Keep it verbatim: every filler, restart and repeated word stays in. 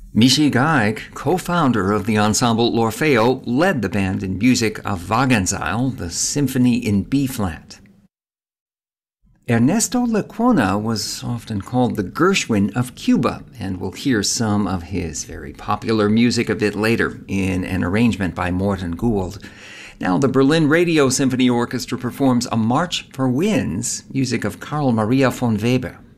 Michi Geig, co-founder of the ensemble L'Orfeo, led the band in music of Wagenseil, the Symphony in B-flat. Ernesto Lecuona was often called the Gershwin of Cuba, and we'll hear some of his very popular music a bit later in an arrangement by Morten Gould. Now, the Berlin Radio Symphony Orchestra performs a March for Winds, music of Carl Maria von Weber.